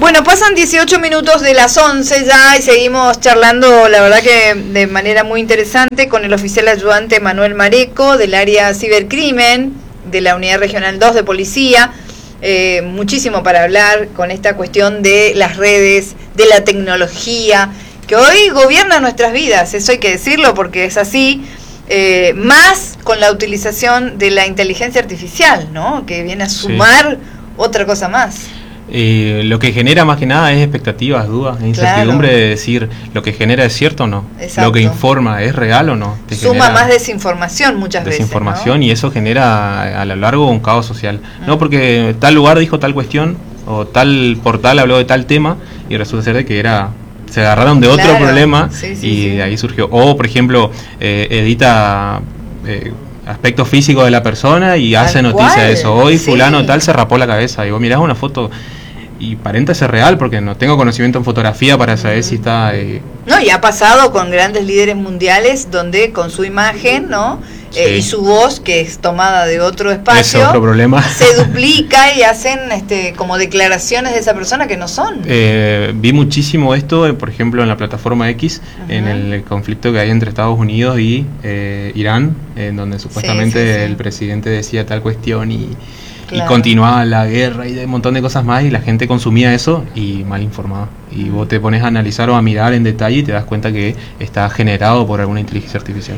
Bueno, pasan 18 minutos de las 11 ya y seguimos charlando, la verdad que de manera muy interesante, con el oficial ayudante Manuel Mareco del área cibercrimen de la Unidad Regional 2 de Policía. Muchísimo para hablar con esta cuestión de las redes, de la tecnología, que hoy gobierna nuestras vidas, eso hay que decirlo porque es así, más con la utilización de la inteligencia artificial, ¿no? Que viene a sumar otra cosa más. Lo que genera más que nada es expectativas, dudas, incertidumbre de decir lo que genera es cierto o no. Exacto. Lo que informa es real o no. Suma más desinformación muchas veces, ¿no? Y eso genera a lo largo un caos social. No porque tal lugar dijo tal cuestión o tal portal habló de tal tema y resulta ser de que se agarraron de otro problema y de ahí surgió. O por ejemplo edita aspectos físicos de la persona y hace noticia de eso. Hoy fulano tal se rapó la cabeza y vos mirás una foto y aparenta ser real porque no tengo conocimiento en fotografía para saber si está... No, y ha pasado con grandes líderes mundiales donde con su imagen, ¿no? Y su voz, que es tomada de otro espacio, es otro problema. Se duplica y hacen como declaraciones de esa persona que no son. Vi muchísimo esto, por ejemplo, en la plataforma X, en el conflicto que hay entre Estados Unidos y Irán, en donde supuestamente el presidente decía tal cuestión y continuaba la guerra y un montón de cosas más y la gente consumía eso y mal informada. Y vos te pones a analizar o a mirar en detalle y te das cuenta que está generado por alguna inteligencia artificial.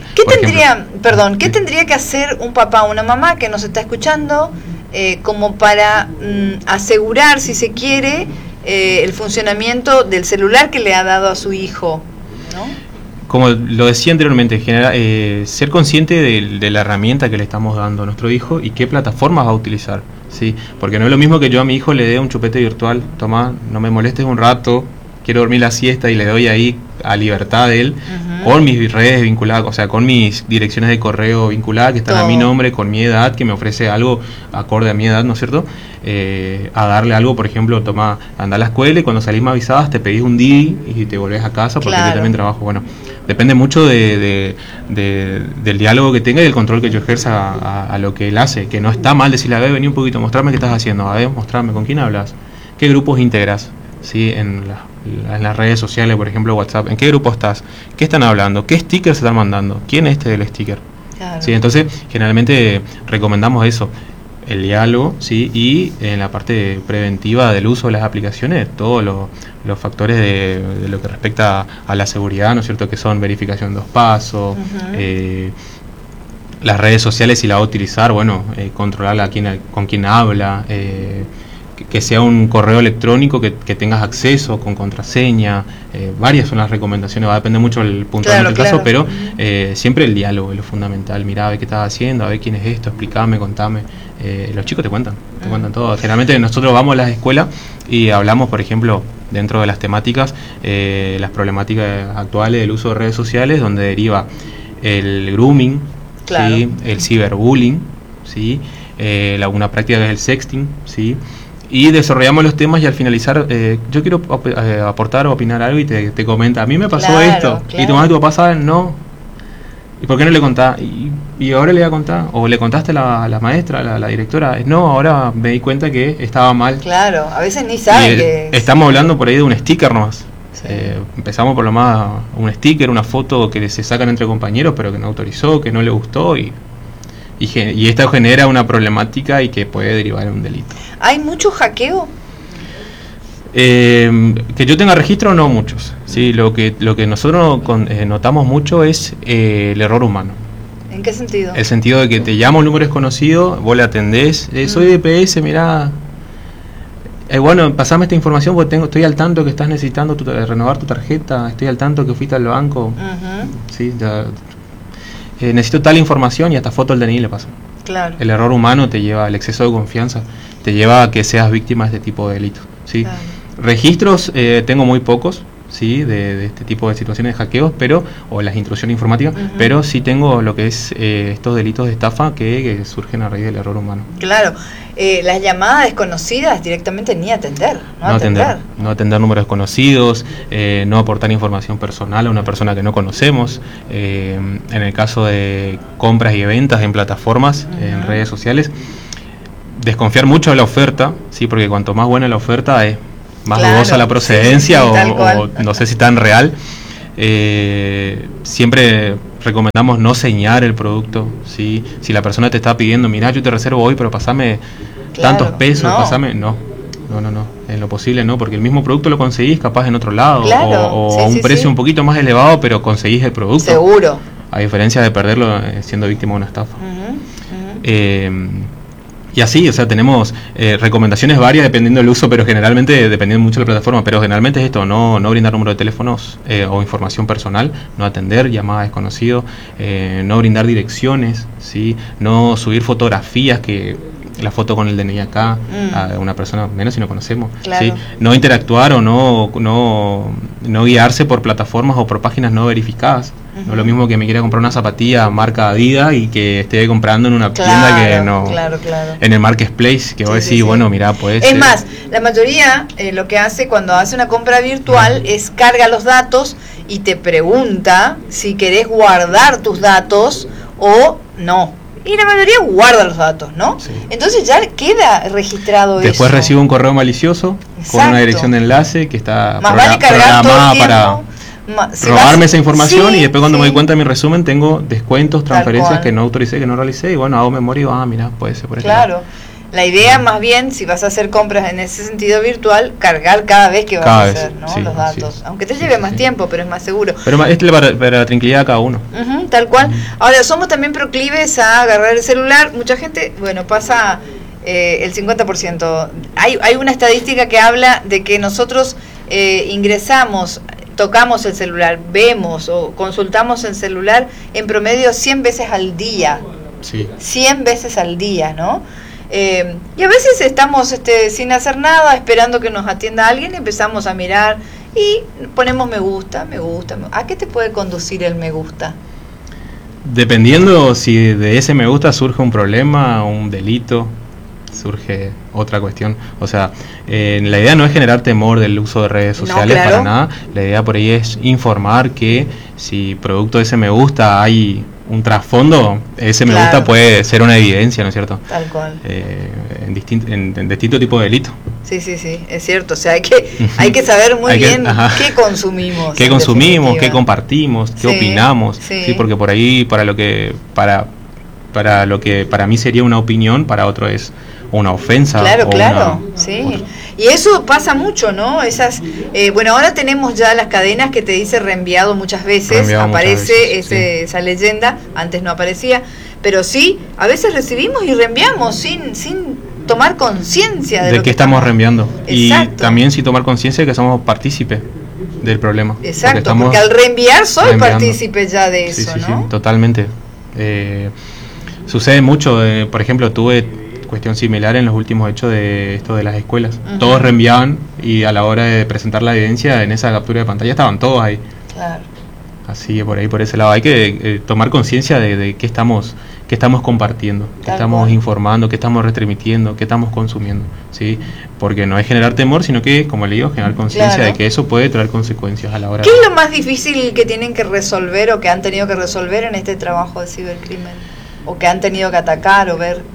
¿Qué tendría que hacer un papá o una mamá que nos está escuchando como para asegurar, si se quiere, el funcionamiento del celular que le ha dado a su hijo, ¿no? Como lo decía anteriormente, ser consciente de la herramienta que le estamos dando a nuestro hijo y qué plataformas va a utilizar, ¿sí? Porque no es lo mismo que yo a mi hijo le dé un chupete virtual, toma, no me molestes un rato, quiero dormir la siesta y le doy ahí a libertad de él, con mis redes vinculadas, o sea, con mis direcciones de correo vinculadas que están a mi nombre, con mi edad, que me ofrece algo acorde a mi edad, ¿no es cierto? A darle algo, por ejemplo, toma, anda a la escuela y cuando salís más avisadas te pedís un Didi y te volvés a casa porque yo también trabajo. Bueno, depende mucho del diálogo que tenga y del control que yo ejerza a lo que él hace, que no está mal decirle, a ver, vení un poquito, mostrarme qué estás haciendo, a ver, mostrarme con quién hablas, qué grupos integras, ¿sí? En las redes sociales, por ejemplo WhatsApp, ¿en qué grupo estás? ¿Qué están hablando? ¿Qué stickers se están mandando? ¿Quién es del sticker? Claro. ¿Sí? Entonces, generalmente recomendamos eso, el diálogo, ¿sí? Y en la parte preventiva del uso de las aplicaciones, todos los factores de lo que respecta a la seguridad, ¿no es cierto? Que son verificación 2 pasos, las redes sociales, si la va a utilizar, bueno, controlar con quién habla, que sea un correo electrónico que tengas acceso con contraseña, varias son las recomendaciones, va a depender mucho del punto del caso, pero siempre el diálogo es lo fundamental. Mirá, a ver qué estás haciendo, a ver quién es esto, explícame, contame. Los chicos te cuentan todo. Generalmente nosotros vamos a las escuelas y hablamos, por ejemplo, dentro de las temáticas, las problemáticas actuales del uso de redes sociales, donde deriva el grooming, ¿sí? El ciberbullying, ¿sí? Una práctica que es el sexting, ¿sí? Y desarrollamos los temas y al finalizar yo quiero aportar o opinar algo y te comenta, a mí me pasó esto, y tu mamá y tu papá saben, no, ¿y por qué no le contás? Y ahora le voy a contar, o le contaste a la maestra, a la directora, no, ahora me di cuenta que estaba mal. Claro, a veces ni saben que estamos hablando por ahí de un sticker nomás. Empezamos por lo más un sticker, una foto que se sacan entre compañeros pero que no autorizó, que no le gustó y esto genera una problemática y que puede derivar en un delito. ¿Hay mucho hackeo? Que yo tenga registro, no muchos. ¿Sí? Lo que nosotros notamos mucho es el error humano. ¿En qué sentido? El sentido de que te llama un número desconocido, vos le atendés, soy de PS, mirá, bueno, pasame esta información porque estoy al tanto que estás necesitando renovar tu tarjeta, estoy al tanto que fuiste al banco. ¿Sí? Necesito tal información y hasta foto del DNI le pasa. Claro. El error humano te lleva, el exceso de confianza te lleva a que seas víctima de este tipo de delitos, ¿sí? Claro. Registros tengo muy pocos, ¿sí? De este tipo de situaciones de hackeos, o las intrusiones informáticas, pero sí tengo lo que es estos delitos de estafa que surgen a raíz del error humano. Claro. Las llamadas desconocidas directamente ni atender. No atender números desconocidos, no aportar información personal a una persona que no conocemos. En el caso de compras y ventas en plataformas, en redes sociales, desconfiar mucho de la oferta, sí, porque cuanto más buena la oferta es más Claro, dudosa la procedencia, sí, tal cual. o no sé si tan real. Siempre recomendamos no señar el producto, ¿sí? Si la persona te está pidiendo, mira, yo te reservo hoy, pero pasame tantos pesos, no. pasame, no, en lo posible no, porque el mismo producto lo conseguís capaz en otro lado, Claro, o sí, a un sí, precio sí. un poquito más elevado, pero conseguís el producto. Seguro. A diferencia de perderlo siendo víctima de una estafa. Y así, o sea, tenemos recomendaciones varias dependiendo del uso, pero generalmente, dependiendo mucho de la plataforma, pero generalmente es esto: no brindar número de teléfonos o información personal, no atender llamadas a desconocidos, no brindar direcciones, ¿sí? No subir fotografías, que la foto con el DNI acá, a una persona, menos si no conocemos, Claro. ¿sí? No interactuar o no guiarse por plataformas o por páginas no verificadas. No es lo mismo que me quiera comprar una zapatilla marca Adidas y que esté comprando en una tienda que no, Claro. en el marketplace, que vos decís, Sí. bueno, mira, pues Es más, la mayoría lo que hace cuando hace una compra virtual es carga los datos y te pregunta si querés guardar tus datos o no. Y la mayoría guarda los datos, ¿no? Sí. Entonces ya queda registrado eso. después recibo un correo malicioso con Exacto. una dirección de enlace que está Más vale cargar todo el programada tiempo. para Si robarme vas- esa información, Sí, y después cuando sí. me doy cuenta de mi resumen tengo descuentos, Tal transferencias cual. que no autoricé, que no realicé, y bueno, hago memoria y digo, mira, puede ser por este Claro. lado. La idea más bien, si vas a hacer compras en ese sentido virtual, cargar cada vez que vas Cada a vez, hacer, ¿no? sí, Los así datos. es. Aunque te Sí, lleve sí, más sí. tiempo, pero es más seguro. Pero para la tranquilidad de cada uno. Ujú, tal cual. Ahora, somos también proclives a agarrar el celular. Mucha gente, bueno, pasa el 50%. Hay una estadística que habla de que nosotros ingresamos, tocamos el celular, vemos o consultamos el celular en promedio 100 veces al día. Sí. 100 veces al día, ¿no? Y a veces estamos sin hacer nada, esperando que nos atienda alguien, y empezamos a mirar y ponemos me gusta. ¿A qué te puede conducir el me gusta? Dependiendo si de ese me gusta surge un problema, un delito, surge otra cuestión. O sea, la idea no es generar temor del uso de redes No, sociales, claro. para nada. La idea por ahí es informar que si producto de ese me gusta hay un trasfondo, ese me Claro. gusta puede ser una evidencia, ¿no es cierto? Tal cual. En distinto tipo de delito. Sí, es cierto. O sea, hay que saber muy Hay que- bien ajá. qué consumimos. ¿Qué en consumimos? definitiva. ¿Qué compartimos? ¿Qué Sí, opinamos? sí. Sí, porque por ahí para lo que para mí sería una opinión, para otro es una ofensa. Claro, o claro, una- sí. Y eso pasa mucho, ¿no? Bueno, ahora tenemos ya las cadenas que te dice reenviado muchas veces, Reenviado muchas aparece veces, esa leyenda, antes no aparecía, pero sí, a veces recibimos y reenviamos sin tomar conciencia de de lo qué estamos reenviando. Exacto. Y también sí tomar conciencia de que somos partícipes del problema. Exacto, estamos porque al reenviar soy reenviando. partícipe ya de Sí, eso, sí, ¿no? sí, totalmente. Sucede mucho, por ejemplo, tuve cuestión similar en los últimos hechos de esto de las escuelas. Ujú. Todos reenviaban y a la hora de presentar la evidencia en esa captura de pantalla estaban todos ahí. Claro. Así que por ese lado hay que tomar conciencia de qué estamos compartiendo, qué Tal estamos cual. informando, qué estamos retransmitiendo, qué estamos consumiendo, ¿sí? Porque no es generar temor, sino que, como le digo, generar conciencia Claro. de que eso puede traer consecuencias a la hora ¿Qué es lo más difícil que tienen que resolver o que han tenido que resolver en este trabajo de cibercrimen? ¿O que han tenido que atacar o ver?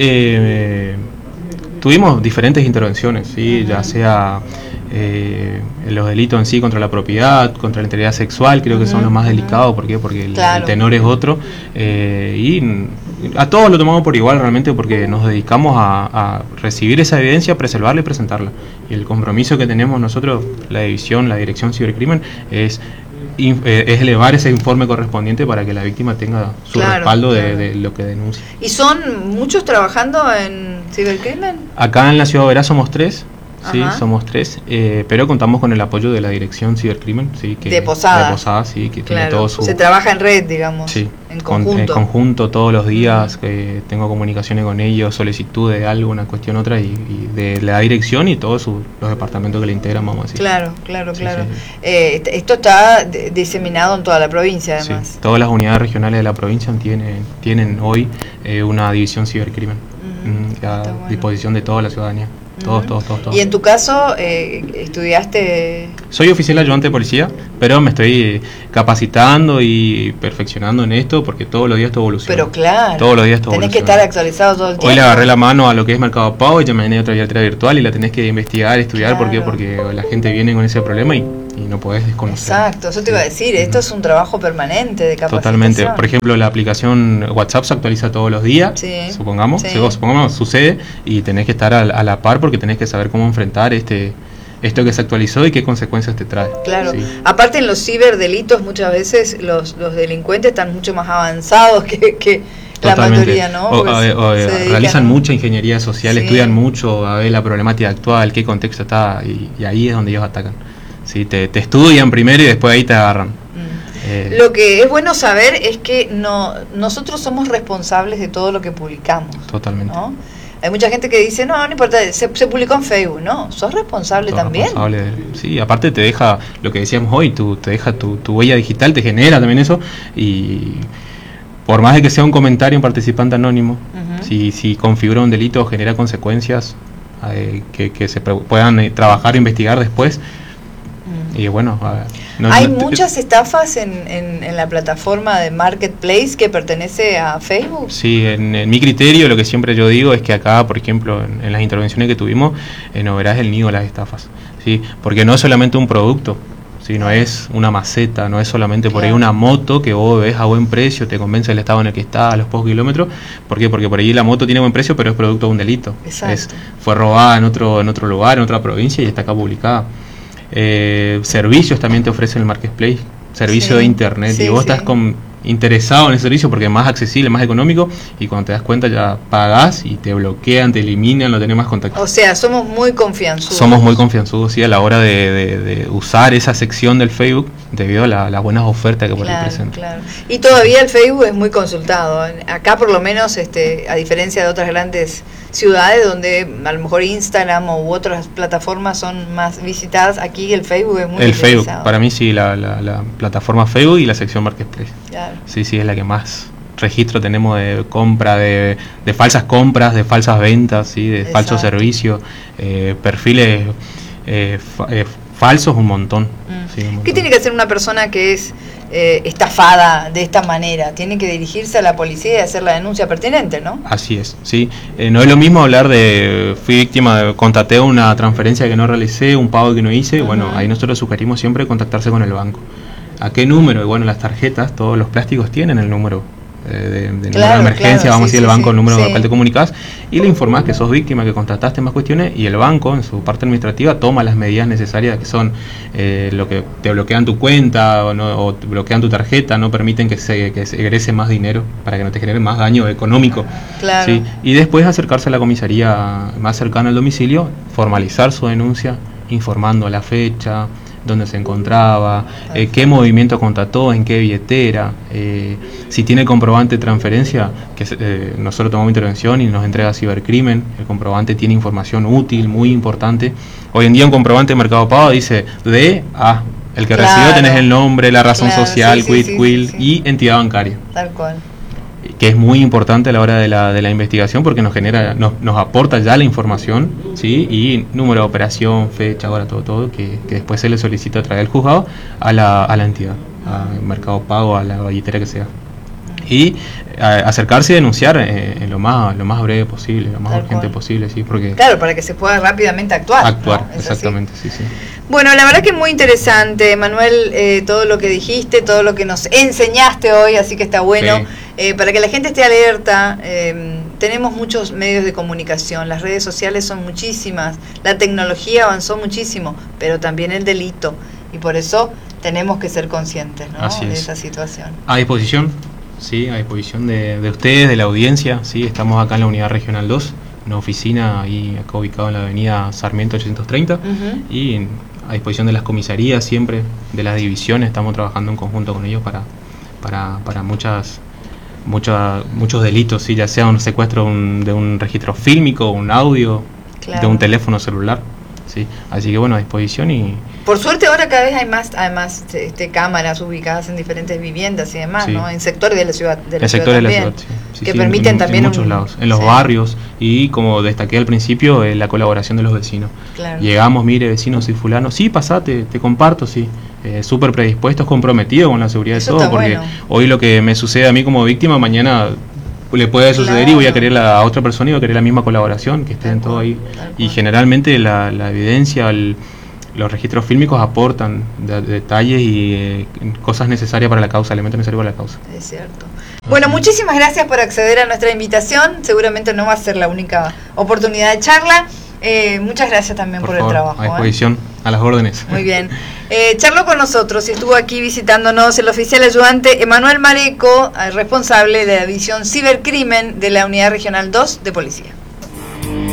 Tuvimos diferentes intervenciones, ¿sí? Ujú. Ya sea los delitos en sí contra la propiedad, contra la integridad sexual, creo que son los más delicados. ¿Por qué? Porque Claro. el tenor es otro. Y a todos lo tomamos por igual realmente, porque nos dedicamos a recibir esa evidencia, preservarla y presentarla. Y el compromiso que tenemos nosotros, la Dirección Cibercrimen, es elevar ese informe correspondiente para que la víctima tenga su Claro, respaldo claro. de lo que denuncia. ¿Y son muchos trabajando en cibercrimen? Acá en la Ciudad de Oberá somos 3, sí, Ajá. somos 3, pero contamos con el apoyo de la Dirección Cibercrimen, sí, que De Posada. Sí, que tiene Claro. todo su... Se trabaja en red, digamos, Sí, en en conjunto. conjunto todos los días, tengo comunicaciones con ellos, solicitudes de algo, una cuestión otra, y de la dirección y todos los departamentos que le integran, vamos a decir. Claro. Sí, sí. Esto está diseminado en toda la provincia, Sí, además. todas las unidades regionales de la provincia tienen hoy una división cibercrimen a Está bueno. disposición de toda la ciudadanía. Todos. Y en tu caso, ¿estudiaste soy oficial ayudante de policía, pero me estoy capacitando y perfeccionando en esto porque todos los días esto evoluciona. Pero claro, todos los días esto tenés que evoluciona. estar actualizado todo el tiempo. Hoy le agarré la mano a lo que es Mercado Pago y ya mañana hay otra billetera virtual y la tenés que investigar, estudiar, Claro. porque la gente viene con ese problema y no podés desconocer. Exacto, eso te iba a decir, esto es un trabajo permanente de capacitación. Totalmente. Por ejemplo, la aplicación WhatsApp se actualiza todos los días, Sí. supongamos, Sí. supongamos sucede y tenés que estar a la par porque tenés que saber cómo enfrentar esto que se actualizó y qué consecuencias te trae. Claro, Sí. aparte en los ciberdelitos muchas veces los delincuentes están mucho más avanzados que la Totalmente. mayoría, ¿no? O Pues, se realizan dedican- mucha ingeniería social, Sí. estudian mucho a ver la problemática actual, qué contexto está y ahí es donde ellos atacan. Sí, te estudian primero y después ahí te agarran. Lo que es bueno saber es que nosotros somos responsables de todo lo que publicamos. Totalmente. ¿No? Hay mucha gente que dice, no importa, se publicó en Facebook, ¿no? ¿Sos responsable Sos también? responsable sí, aparte te deja, lo que decíamos hoy, te deja tu huella digital, te genera también eso, y por más de que sea un comentario, un participante anónimo, Ujú. si configura un delito, genera consecuencias que se puedan trabajar e investigar después, y bueno, Hay muchas estafas en la plataforma de Marketplace que pertenece a Facebook. Sí, en mi criterio lo que siempre yo digo es que acá, por ejemplo, en las intervenciones que tuvimos, no verás el nido de las estafas, ¿sí? Porque no es solamente un producto, ¿sí? No es una maceta, no es solamente por ahí Claro. una moto que vos ves a buen precio, te convence el estado en el que está, a los pocos kilómetros. ¿Por qué? Porque por ahí la moto tiene buen precio, pero es producto de un delito. Exacto. Fue robada en otro lugar, en otra provincia y está acá publicada. Servicios también te ofrece el Marketplace, servicio Sí, de internet, sí, y vos sí. estás interesado en ese servicio porque es más accesible, más económico, y cuando te das cuenta ya pagás y te bloquean, te eliminan, no tenés más contacto. O sea, somos muy confianzudos. Somos muy confianzudos, sí, a la hora de usar esa sección del Facebook debido a las buenas ofertas que por ahí Claro, presenta. claro. Y todavía el Facebook es muy consultado. Acá por lo menos, a diferencia de otras grandes ciudades donde a lo mejor Instagram u otras plataformas son más visitadas, aquí el Facebook es muy El Facebook, utilizado. para mí sí, la plataforma Facebook y la sección Marketplace. Claro. Sí, es la que más registro tenemos de compra, de falsas compras, de falsas ventas, ¿sí? De falsos Exacto. servicios, perfiles falsos, un montón. Sí, un ¿Qué montón. tiene que hacer una persona que es estafada de esta manera? Tiene que dirigirse a la policía y hacer la denuncia pertinente, ¿no? Así es, sí. No es lo mismo hablar de fui víctima, constaté una transferencia que no realicé, un pago que no hice. Ajá. Bueno, ahí nosotros sugerimos siempre contactarse con el banco. ¿A qué número? Y bueno, las tarjetas, todos los plásticos tienen el número de número Claro, de emergencia, claro, vamos sí, a decir el sí, banco, sí, el número sí. al cual te comunicas, y le informás que sos víctima, que constataste más cuestiones, y el banco, en su parte administrativa, toma las medidas necesarias, que son lo que te bloquean tu cuenta o te bloquean tu tarjeta, no permiten que se egrese más dinero para que no te genere más daño económico. Claro. ¿Sí? Y después acercarse a la comisaría más cercana al domicilio, formalizar su denuncia, informando la fecha, dónde se encontraba, qué movimiento constató, en qué billetera, si tiene comprobante de transferencia, que nosotros tomamos intervención y nos entrega Cibercrimen. El comprobante tiene información útil, muy importante. Hoy en día un comprobante de Mercado Pago dice de a el que Claro. recibió, tenés el nombre, la razón Claro, social, sí, sí, quid, sí, quil sí. y entidad bancaria, Tal cual. que es muy importante a la hora de la investigación porque nos aporta ya la información, ¿sí? Y número de operación, fecha, hora, todo que después se le solicita a través del juzgado a la entidad, a Mercado Pago, a la billetera que sea. Y acercarse y denunciar en lo más breve posible, lo más Tal urgente cual. posible, sí, porque Claro, para que se pueda rápidamente actuar. actuar, ¿no? Es así. exactamente, sí. Bueno, la verdad que es muy interesante, Manuel, todo lo que dijiste, todo lo que nos enseñaste hoy, así que está bueno. Sí. Para que la gente esté alerta, tenemos muchos medios de comunicación, las redes sociales son muchísimas, la tecnología avanzó muchísimo, pero también el delito, y por eso tenemos que ser conscientes, ¿no? Así de es. esa situación. A disposición, sí, a disposición de ustedes, de la audiencia, sí, estamos acá en la Unidad Regional 2, una oficina ahí acá ubicada en la avenida Sarmiento 830, Ujú. y a disposición de las comisarías siempre, de las divisiones, estamos trabajando en conjunto con ellos para muchos delitos, ¿sí? Ya sea un secuestro de un registro fílmico, un audio, Claro. de un teléfono celular, ¿sí? Así que bueno, a disposición y Por suerte ahora cada vez hay más, además, cámaras ubicadas en diferentes viviendas y demás, Sí. ¿no? En sectores de la ciudad, el sector de la también. ciudad, sí. sí, que sí, permiten también en muchos lados, en los barrios, y como destaqué al principio, la colaboración de los vecinos. Claro. Llegamos, mire, vecino, soy fulano, sí, pasate, te comparto, sí. Súper predispuestos, comprometidos con la seguridad de todo, porque hoy lo que me sucede a mí como víctima, mañana le puede suceder y voy a querer a otra persona y voy a querer la misma colaboración, que estén todo ahí. Y generalmente la evidencia, los registros fílmicos aportan detalles y cosas necesarias para la causa, elementos necesarios para la causa. Es cierto. Bueno, muchísimas gracias por acceder a nuestra invitación. Seguramente no va a ser la única oportunidad de charla. Muchas gracias también por favor, el trabajo. A disposición, a las órdenes. Muy bien. Charló con nosotros y estuvo aquí visitándonos el oficial ayudante Emanuel Mareco, responsable de la división Cibercrimen de la Unidad Regional 2 de Policía.